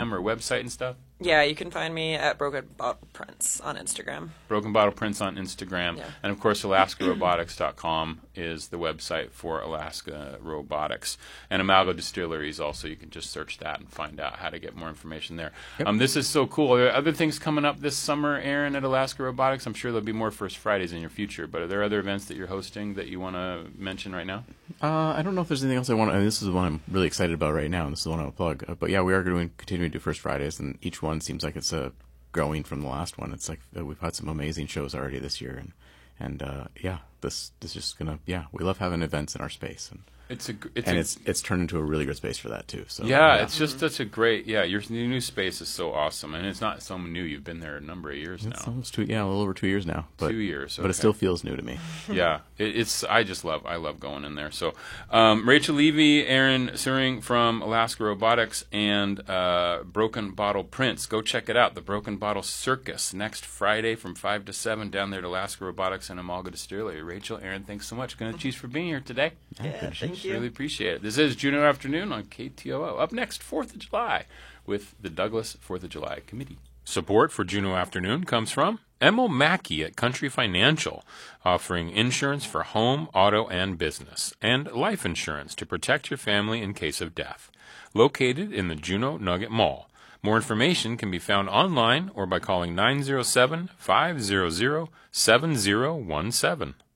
them or website and stuff? Yeah, you can find me at Broken Bottle Prints on Instagram. Broken Bottle Prints on Instagram. Yeah. And, of course, AlaskaRobotics.com is the website for Alaska Robotics. And Imago Distilleries also. You can just search that and find out how to get more information there. Yep. This is so cool. Are there other things coming up this summer, Aaron, at Alaska Robotics? I'm sure there'll be more First Fridays in your future, but are there other events that you're hosting that you want to mention right now? I don't know if there's anything else I want to... this is the one I'm really excited about right now, and this is the one I'll plug. But, yeah, we are going to continue to do First Fridays, and each one seems like it's growing from the last one. It's like we've had some amazing shows already this year, and yeah, this is just gonna we love having events in our space, and it's turned into a really good space for that too. So it's just such a great your new space is so awesome, and it's not so new. You've been there a number of years now. It's almost a little over 2 years now. But, 2 years, okay. But it still feels new to me. Yeah, I love going in there. So Rachel Levy, Aaron Suring from Alaska Robotics, and Broken Bottle Prints. Go check it out. The Broken Bottle Circus next Friday from 5 to 7 down there at Alaska Robotics and Imago Distillery. Rachel, Aaron, thanks so much. Gonna cheese for being here today. Yeah, thank you. Really appreciate it. This is Juneau Afternoon on KTOO. Up next, 4th of July with the Douglas 4th of July Committee. Support for Juneau Afternoon comes from Emil Mackey at Country Financial, offering insurance for home, auto, and business, and life insurance to protect your family in case of death. Located in the Juneau Nugget Mall. More information can be found online or by calling 907-500-7017.